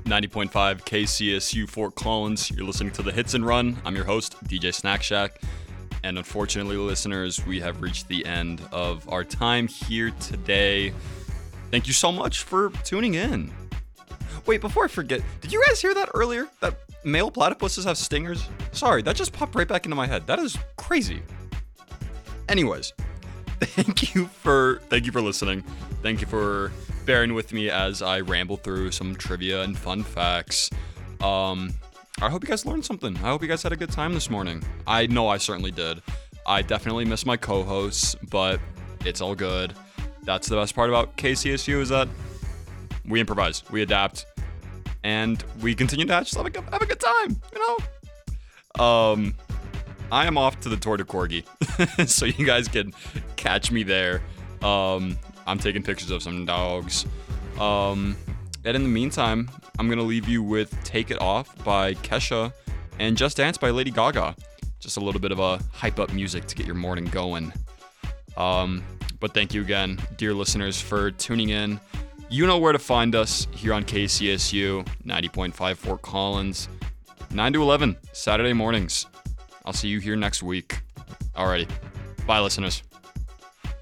90.5 KCSU Fort Collins. You're listening to The Hits and Run. I'm your host, DJ Snack Shack. And unfortunately, listeners, we have reached the end of our time here today. Thank you so much for tuning in. Wait, before I forget, did you guys hear that earlier? That male platypuses have stingers? Sorry, that just popped right back into my head. That is crazy. Anyways, thank you for listening. Thank you for bearing with me as I ramble through some trivia and fun facts. I hope you guys learned something. I hope you guys had a good time this morning. I know I certainly did. I definitely miss my co-hosts, but it's all good. That's the best part about KCSU is that we improvise, we adapt, and we continue to just have a good time, you know? I am off to the Tour de Corgi, so you guys can catch me there. I'm taking pictures of some dogs. And in the meantime, I'm going to leave you with Take It Off by Kesha and Just Dance by Lady Gaga. Just a little bit of a hype up music to get your morning going. But thank you again, dear listeners, for tuning in. You know where to find us here on KCSU 90.5 Fort Collins, 9 to 11, Saturday mornings. I'll see you here next week. Alrighty. Bye, listeners.